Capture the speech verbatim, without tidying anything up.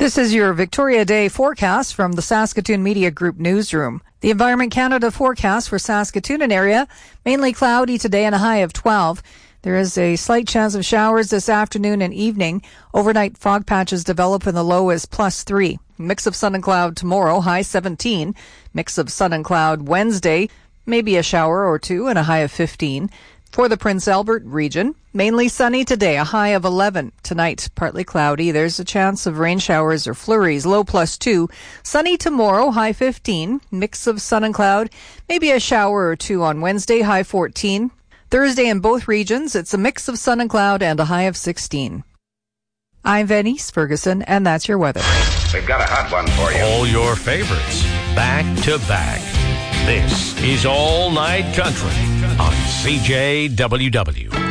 This is your Victoria Day forecast from the Saskatoon Media Group newsroom. The Environment Canada forecast for Saskatoon and area, mainly cloudy today and a high of twelve. There is a slight chance of showers this afternoon and evening. Overnight fog patches develop and the low is plus three. Mix of sun and cloud tomorrow, high seventeen. Mix of sun and cloud Wednesday, maybe a shower or two and a high of fifteen. For the Prince Albert region, mainly sunny today, a high of eleven. Tonight, partly cloudy. There's a chance of rain showers or flurries, low plus two. Sunny tomorrow, high fifteen. Mix of sun and cloud, maybe a shower or two on Wednesday, high fourteen. Thursday in both regions, it's a mix of sun and cloud and a high of sixteen. I'm Venice Ferguson, and that's your weather. We've got a hot one for you. All your favorites, back to back. This is All Night Country on C J W W.